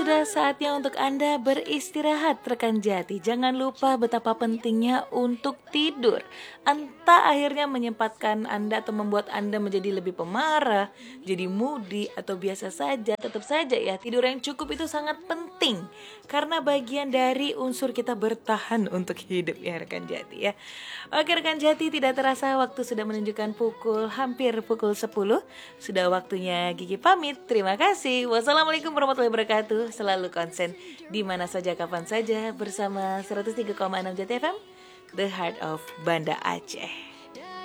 sudah saatnya untuk Anda beristirahat rekan Jati. Jangan lupa betapa pentingnya untuk tidur. Entah akhirnya menyempatkan Anda atau membuat Anda menjadi lebih pemarah, jadi moody atau biasa saja, tetap saja ya tidur yang cukup itu sangat penting. Karena bagian dari unsur kita bertahan untuk hidup ya rekan Jati ya. Oke rekan Jati, tidak terasa waktu sudah menunjukkan hampir pukul 10. Sudah waktunya Gigi pamit. Terima kasih. Wassalamualaikum warahmatullahi wabarakatuh. Selalu konsen di mana saja kapan saja bersama 103,6 JTFM, The Heart of Banda Aceh.